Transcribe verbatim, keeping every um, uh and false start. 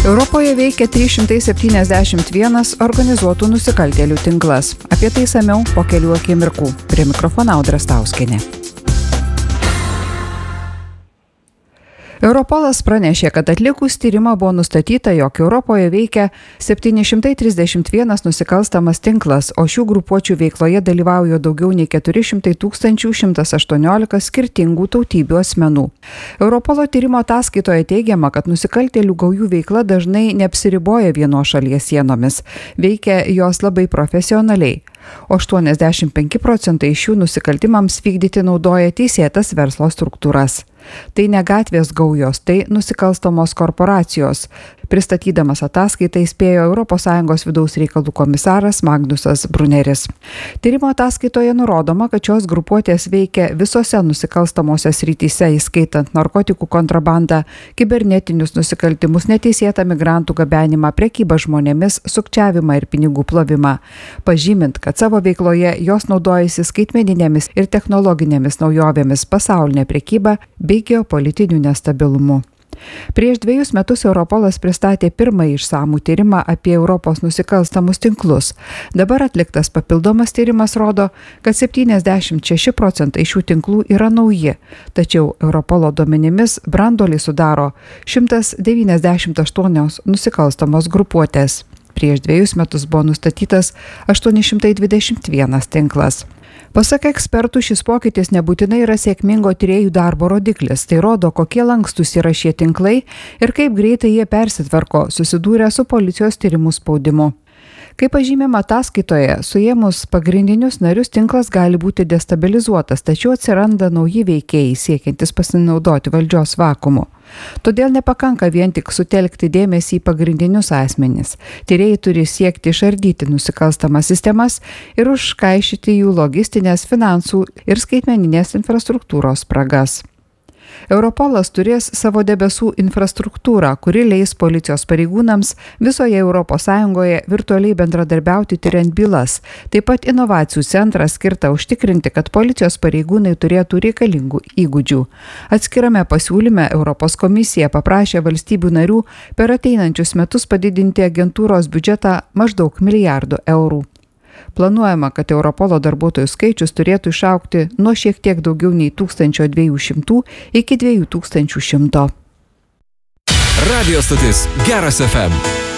Europoje veikia trys šimtai septyniasdešimt vienas organizuotų nusikaltėlių tinklas. Apie tai išsamiau po kelių akimirkų. Prie mikrofono Audra Stauskienė. Europolas pranešė, kad atlikus tyrimą buvo nustatyta, jog Europoje veikia septyni šimtai trisdešimt vienas nusikalstamas tinklas, o šių grupuočių veikloje dalyvauja daugiau nei keturi šimtai tūkstančių šimtas aštuoniolika skirtingų tautybių asmenų. Europolo tyrimo ataskaitoje teigiama, kad nusikaltėlių gaujų veikla dažnai neapsiriboja vienos šalies sienomis, veikia jos labai profesionaliai. O aštuoniasdešimt penki procentai šių nusikaltimams vykdyti naudoja teisėtas verslo struktūras. Tai ne gatvės gaujos, tai nusikalstamos korporacijos. Pristatydamas ataskaitą įspėjo Europos Sąjungos vidaus reikalų komisaras Magnusas Brunneris. Tyrimo ataskaitoje nurodoma, kad šios grupuotės veikia visose nusikalstamose srityse, įskaitant narkotikų kontrabandą, kibernetinius nusikaltimus, neteisėtą migrantų gabenimą, prekybą žmonėmis, sukčiavimą ir pinigų plovimą. Pažymint, kad savo veikloje jos naudojasi skaitmeninėmis ir technologinėmis naujovėmis, pasaulinė prekyba bei geopolitiniu nestabilumu. Prieš dviejus metus Europolas pristatė pirmąjį išsamų tyrimą apie Europos nusikalstamus tinklus. Dabar atliktas papildomas tyrimas rodo, kad septyniasdešimt šeši procentai šių tinklų yra nauji, tačiau Europolo duomenimis branduolį sudaro šimtas devyniasdešimt aštuonios nusikalstamos grupuotės. Prieš dviejus metus buvo nustatytas aštuoni šimtai dvidešimt vienas tinklas. Pasak ekspertų, šis pokytis nebūtinai yra sėkmingo tyrėjų darbo rodiklis. Tai rodo, kokie lankstus yra šie tinklai ir kaip greitai jie persitvarko, susidūrę su policijos tyrimų spaudimu. Kaip pažymima ataskaitoje, suėmus pagrindinius narius tinklas gali būti destabilizuotas, tačiau atsiranda nauji veikėjai siekiantis pasinaudoti valdžios vakumu. Todėl nepakanka vien tik sutelkti dėmesį į pagrindinius asmenis. Tyrėjai turi siekti išardyti nusikalstamas sistemas ir užkaišyti jų logistinės, finansų ir skaitmeninės infrastruktūros spragas. Europolas turės savo debesų infrastruktūrą, kuri leis policijos pareigūnams visoje Europos Sąjungoje virtualiai bendradarbiauti tyriant bylas. Taip pat inovacijų centras skirta užtikrinti, kad policijos pareigūnai turėtų reikalingų įgūdžių. Atskirame pasiūlyme Europos komisija paprašė valstybių narių per ateinančius metus padidinti agentūros biudžetą maždaug milijardu eurų. Planuojama, kad Europolo darbuotojų skaičius turėtų išaugti nuo šiek tiek daugiau nei tūkstančio dviejų šimtų iki dviejų tūkstančių šimto. Radio stotis Geras F M.